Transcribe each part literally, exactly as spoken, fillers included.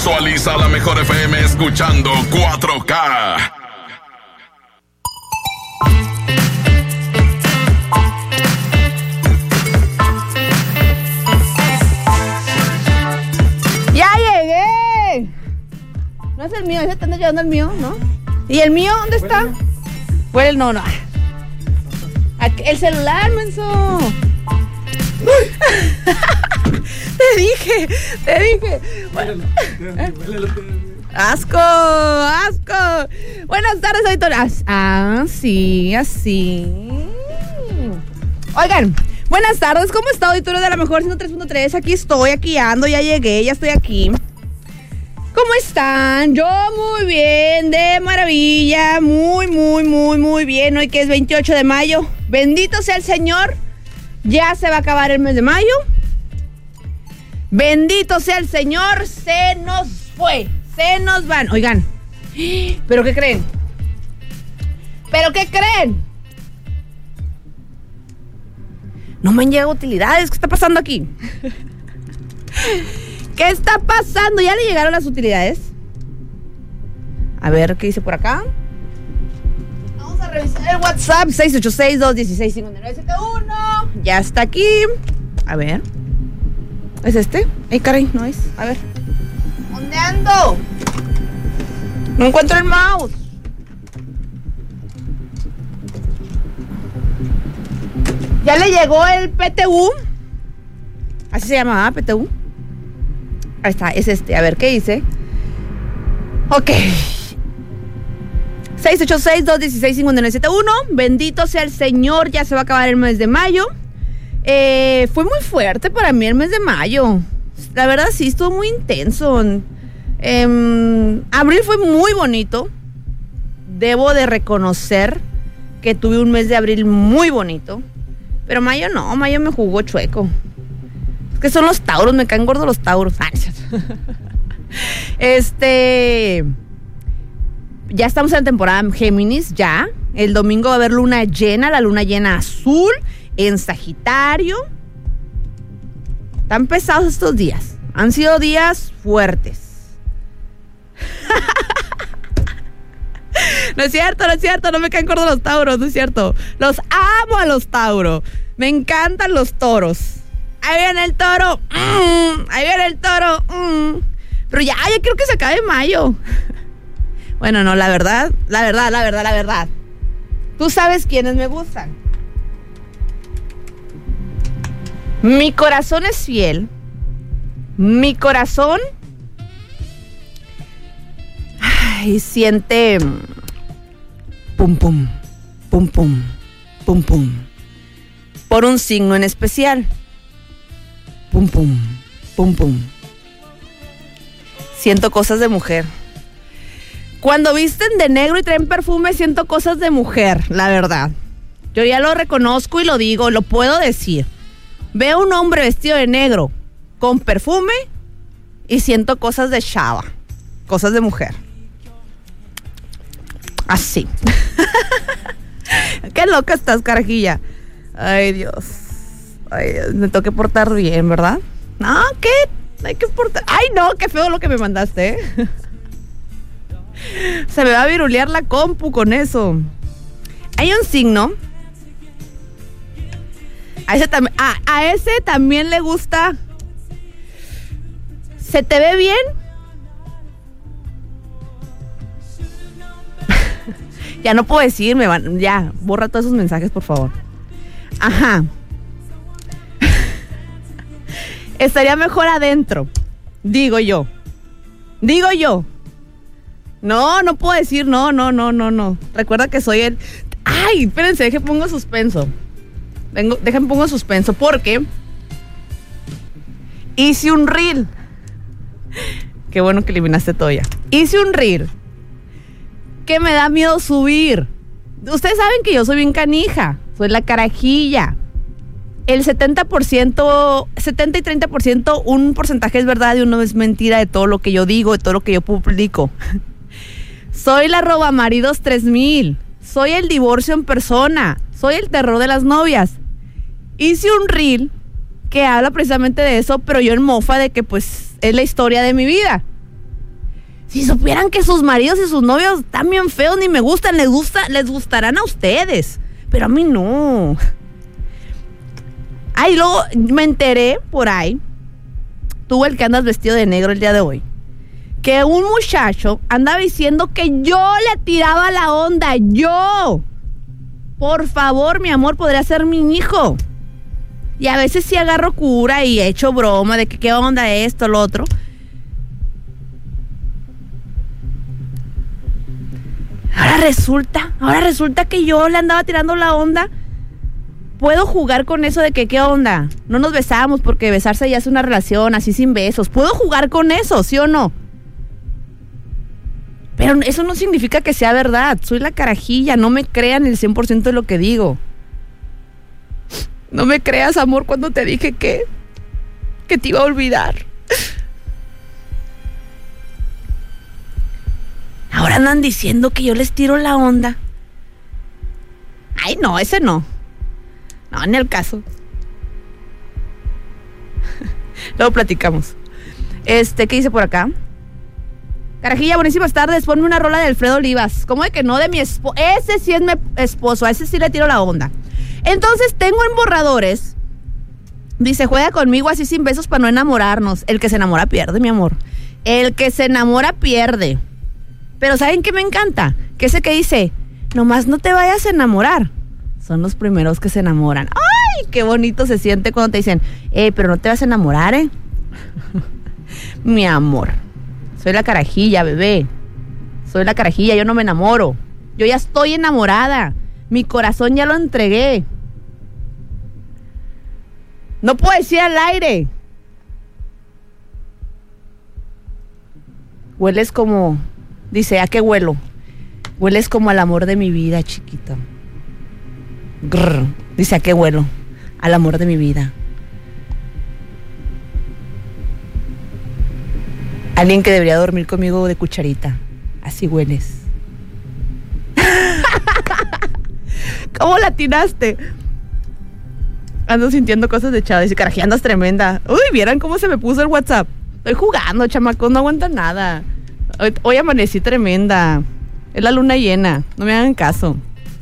Visualiza la mejor F M escuchando cuatro K. ¡Ya llegué! No es el mío, ese te anda llevando el mío, ¿no? ¿Y el mío dónde está? Bueno, no, no. El celular, menso. Te dije, te dije. Bueno. Asco, asco. Buenas tardes, auditoras. Ah, sí, así. Oigan, buenas tardes, ¿cómo está, auditorio de la mejor ciento tres punto tres? Aquí estoy, aquí ando, ya llegué, ya estoy aquí. ¿Cómo están? Yo muy bien, de maravilla, muy, muy, muy, muy bien. Hoy que es veintiocho de mayo, bendito sea el Señor, ya se va a acabar el mes de mayo. Bendito sea el Señor, se nos fue, se nos van. Oigan, ¿pero qué creen? ¿Pero qué creen? No me han llegado utilidades, ¿qué está pasando aquí? ¿Qué está pasando? ¿Ya le llegaron las utilidades? A ver, ¿qué dice por acá? Vamos a revisar el WhatsApp. seis ocho seis, dos uno seis, cinco nueve siete uno. Ya está aquí. A ver. ¿Es este? Ay, caray, no es. A ver. ¿Dónde ando? No encuentro el mouse. Ya le llegó el P T U. Así se llamaba, P T U. Ahí está, es este. A ver, ¿qué dice? Ok. seis ocho seis, dos uno seis, cinco nueve siete uno. Bendito sea el Señor, ya se va a acabar el mes de mayo. Eh, fue muy fuerte para mí el mes de mayo. La verdad sí, estuvo muy intenso. Eh, abril fue muy bonito. Debo de reconocer que tuve un mes de abril muy bonito. Pero mayo no, mayo me jugó chueco. Que son los tauros, me caen gordos los tauros. Este, ya estamos en la temporada Géminis, ya. El domingo va a haber luna llena, la luna llena azul en Sagitario. Están pesados estos días. Han sido días fuertes. No es cierto, no es cierto, no me caen gordos los tauros, no es cierto. Los amo a los tauros. Me encantan los toros. Ahí viene el toro. Mm, ahí viene el toro. Mm. Pero ya, ya quiero que se acabe mayo. Bueno, no, la verdad, la verdad, la verdad, la verdad. Tú sabes quiénes me gustan. Mi corazón es fiel. Mi corazón ay, siente pum pum, pum pum, pum pum. Por un signo en especial. Pum, pum, pum, pum. Siento cosas de mujer. Cuando visten de negro y traen perfume, siento cosas de mujer, la verdad. Yo ya lo reconozco y lo digo, lo puedo decir. Veo un hombre vestido de negro con perfume y siento cosas de chava, cosas de mujer. Así. Qué loca estás, carajilla. Ay, Dios. Ay, me tengo que portar bien, ¿verdad? No, ¿qué? Hay que portar... Ay, no, qué feo lo que me mandaste, ¿eh? Se me va a virulear la compu con eso. Hay un signo. A ese, tam... a, a ese también le gusta... ¿Se te ve bien? Ya no puedo decir, me van... Ya, borra todos esos mensajes, por favor. Ajá. Estaría mejor adentro, digo yo. Digo yo. No, no puedo decir no, no, no, no, no. Recuerda que soy el... Ay, espérense, dejen pongo suspenso. Vengo, dejen pongo suspenso porque hice un reel. Qué bueno que eliminaste todo ya. Hice un reel que me da miedo subir. Ustedes saben que yo soy bien canija. Soy la carajilla. El setenta por ciento, setenta y treinta por ciento, un porcentaje es verdad y uno es mentira de todo lo que yo digo, de todo lo que yo publico. Soy la roba maridos tres mil. Soy el divorcio en persona. Soy el terror de las novias. Hice un reel que habla precisamente de eso, pero yo en mofa de que pues es la historia de mi vida. Si supieran que sus maridos y sus novios están bien feos, ni me gustan, les gusta, les gustarán a ustedes, pero a mí no. Ay, luego me enteré por ahí, tú el que andas vestido de negro el día de hoy, que un muchacho andaba diciendo que yo le tiraba la onda, yo. Por favor, mi amor, podría ser mi hijo. Y a veces sí agarro cura y echo broma de que qué onda esto, lo otro. Ahora resulta, ahora resulta que yo le andaba tirando la onda. Puedo jugar con eso de que qué onda. No nos besamos porque besarse ya es una relación así sin besos. Puedo jugar con eso, ¿sí o no? Pero eso no significa que sea verdad. Soy la carajilla, no me crean el cien por ciento de lo que digo. No me creas, amor, cuando te dije que que te iba a olvidar. Ahora andan diciendo que yo les tiro la onda. Ay, no, ese no. No, ni el caso. Luego platicamos. Este, ¿qué dice por acá? Carajilla, buenísimas tardes. Ponme una rola de Alfredo Olivas. ¿Cómo de que no? De mi esposo. Ese sí es mi esposo. A ese sí le tiro la onda. Entonces, tengo en borradores. Dice, juega conmigo así sin besos para no enamorarnos. El que se enamora pierde, mi amor. El que se enamora pierde. Pero ¿saben qué me encanta? Que ese que dice, nomás no te vayas a enamorar. Son los primeros que se enamoran. ¡Ay! Qué bonito se siente cuando te dicen, eh, pero no te vas a enamorar, ¿eh? Mi amor, soy la carajilla, bebé. Soy la carajilla, yo no me enamoro. Yo ya estoy enamorada. Mi corazón ya lo entregué. No puedo decir al aire. Hueles como... Dice, ¿a qué huelo? Hueles como al amor de mi vida, chiquito. Grrr. Dice, ¿a qué huelo? Al amor de mi vida. Alguien que debería dormir conmigo de cucharita. Así hueles. ¿Cómo latinaste? Ando sintiendo cosas de chava. Dice, carajilla, andas tremenda. Uy, ¿vieran cómo se me puso el WhatsApp? Estoy jugando, chamacos, no aguantan nada. Hoy, hoy amanecí tremenda. Es la luna llena. No me hagan caso.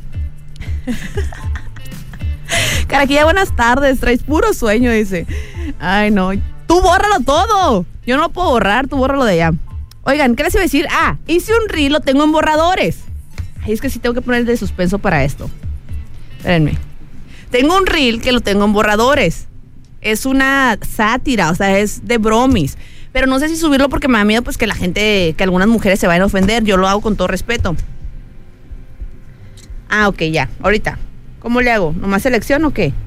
Carajilla, buenas tardes. Traes puro sueño, dice. Ay, no. Tú bórralo todo. Yo no lo puedo borrar. Tú bórralo de allá. Oigan, ¿qué les iba a decir? Ah, hice un reel, lo tengo en borradores. Ay, es que sí tengo que poner de suspenso para esto. Espérenme. Tengo un reel que lo tengo en borradores. Es una sátira, o sea, es de bromis. Pero no sé si subirlo porque me da miedo pues que la gente, que algunas mujeres se vayan a ofender. Yo lo hago con todo respeto. Ah, ok, ya, ahorita. ¿Cómo le hago? ¿Nomás selecciono o qué?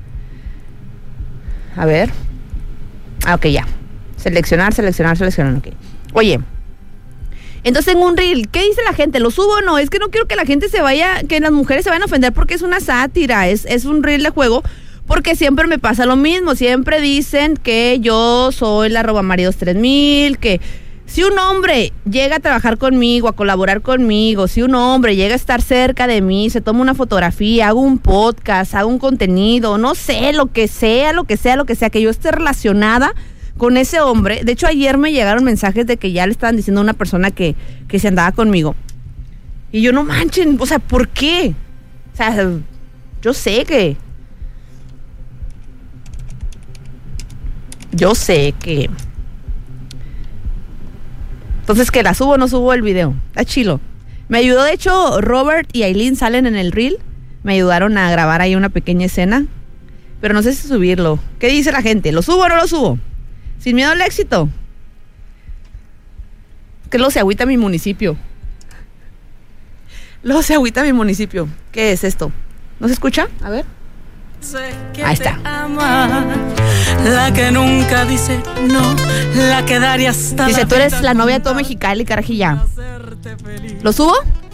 A ver. Ah, ok, ya. Seleccionar, seleccionar, seleccionar, ok. Oye, entonces tengo un reel. ¿Qué dice la gente? ¿Lo subo o no? Es que no quiero que la gente se vaya, que las mujeres se vayan a ofender porque es una sátira, es, es un reel de juego. Porque siempre me pasa lo mismo, siempre dicen que yo soy la robamaridos tres mil, que si un hombre llega a trabajar conmigo, a colaborar conmigo, si un hombre llega a estar cerca de mí, se toma una fotografía, hago un podcast, hago un contenido, no sé, lo que sea, lo que sea, lo que sea, que yo esté relacionada con ese hombre. De hecho, ayer me llegaron mensajes de que ya le estaban diciendo a una persona que, que se andaba conmigo. Y yo, no manchen, o sea, ¿por qué? O sea, yo sé que... Yo sé que... Entonces, ¿que la subo o no subo el video? Está chilo. Me ayudó, de hecho, Robert y Aileen salen en el reel. Me ayudaron a grabar ahí una pequeña escena. Pero no sé si subirlo. ¿Qué dice la gente? ¿Lo subo o no lo subo? Sin miedo al éxito. Que luego se agüita mi municipio. Luego se agüita mi municipio. ¿Qué es esto? ¿No se escucha? A ver. Ahí está. Ama, la que nunca dice no, la que daría hasta dice, la tú eres vida la novia de todo Mexicali, carajilla. ¿Lo subo?